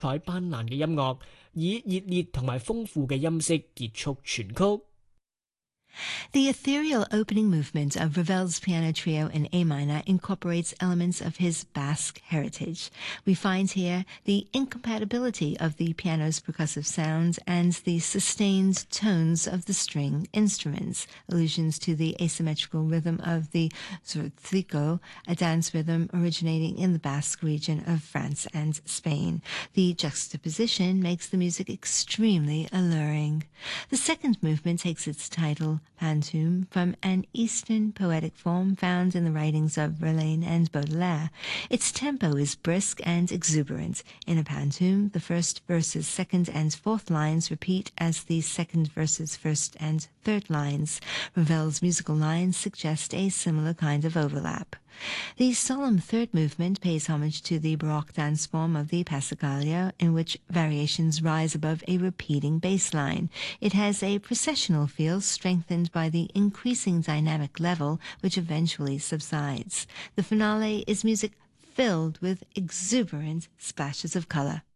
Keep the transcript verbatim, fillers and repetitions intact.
彩斑斕嘅音樂，以熱烈同埋豐富嘅音色結束全曲。 The ethereal opening movement of Ravel's piano trio in A minor incorporates elements of his Basque heritage. We find here the incompatibility of the piano's percussive sounds and the sustained tones of the string instruments, allusions to the asymmetrical rhythm of the zortziko, a dance rhythm originating in the Basque region of France and Spain. The juxtaposition makes the music extremely alluring. The second movement takes its title, Pantoum, from an Eastern poetic form found in the writings of Verlaine and Baudelaire. Its tempo is brisk and exuberant. In a pantoum, the first verse's second and fourth lines repeat as the second verse's first and third lines. Ravel's musical lines suggest a similar kind of overlap. The solemn third movement pays homage to the Baroque dance form of the Passacaglia, in which variations rise above a repeating bass line. It has a processional feel strengthened by the increasing dynamic level, which eventually subsides. The finale is music filled with exuberant splashes of color.